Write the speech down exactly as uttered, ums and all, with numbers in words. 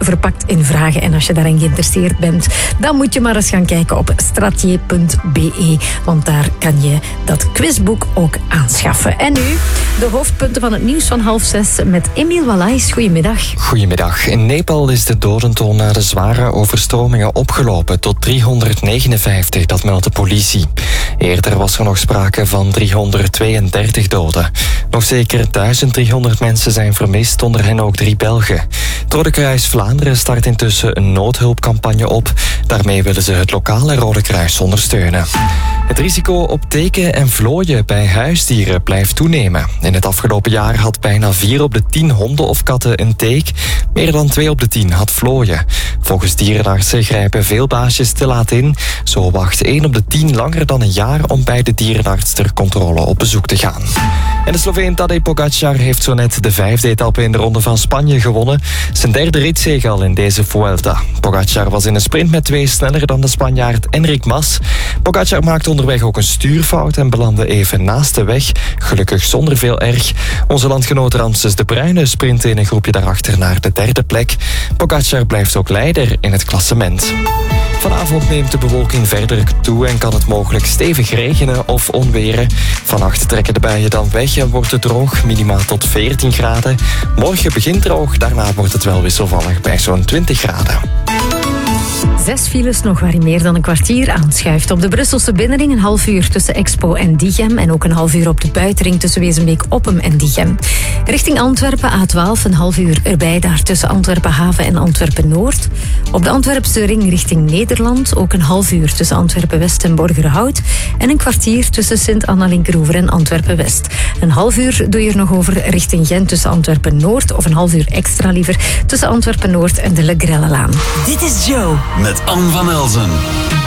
verpakt in vragen. En als je daarin geïnteresseerd bent, dan moet je maar eens gaan kijken op stratier punt b e. Want daar kan je dat quizboek ook aanschaffen. En nu de hoofdpunten van het nieuws van half zes met Emiel Wallais. Goedemiddag. Goedemiddag. In Nepal is de dodental na de zware overstromingen opgelopen tot driehonderdnegenenvijftig, dat meldt de politie. Eerder was er nog sprake van driehonderdtweeëndertig doden. Nog zeker duizend driehonderd mensen zijn vermist, onder hen ook drie Belgen. Het Rode Kruis Vlaanderen start intussen een noodhulpcampagne op. Daarmee willen ze het lokale Rode Kruis ondersteunen. Het risico op teken en vlooien bij huisdieren blijft toenemen. In het afgelopen jaar had bijna vier op de tien honden of katten een teek. Meer dan twee op de tien had vlooien. Volgens dierenartsen grijpen veel baasjes te laat in. Zo wacht één op de tien langer dan een jaar om bij de dierenarts ter controle op bezoek te gaan. En de Sloveen Tadej Pogačar heeft zo net de vijfde etappe in de Ronde van Spanje gewonnen. Zijn derde ritzege al in deze Vuelta. Pogačar was in een sprint met twee sneller dan de Spanjaard Enric Mas. Pogačar maakte onderweg ook een stuurfout en belandde even naast de weg. Gelukkig zonder veel erg. Onze landgenoot Ramses de Bruyne sprintte in een groepje daarachter naar de derde plek. Pogačar blijft ook leider in het klassement. Vanavond neemt de bewolking verder toe en kan het mogelijk stevig regenen of onweren. Vannacht trekken de buien dan weg en wordt het droog, minimaal tot veertien graden. Morgen begint droog, daarna wordt het wel wisselvallig bij zo'n twintig graden. Zes files nog waar je meer dan een kwartier aanschuift. Op de Brusselse binnenring een half uur tussen Expo en Diegem. En ook een half uur op de buitenring tussen Wezenbeek-Oppem en Diegem. Richting Antwerpen A twaalf een half uur erbij daar tussen Antwerpen-Haven en Antwerpen-Noord. Op de Antwerpse ring richting Nederland ook een half uur tussen Antwerpen-West en Borgerhout. En een kwartier tussen Sint-Anna-Linkeroever en Antwerpen-West. Een half uur doe je er nog over richting Gent tussen Antwerpen-Noord. Of een half uur extra liever tussen Antwerpen-Noord en de Le Grellelaan. Dit is Joe met Anne van Elzen.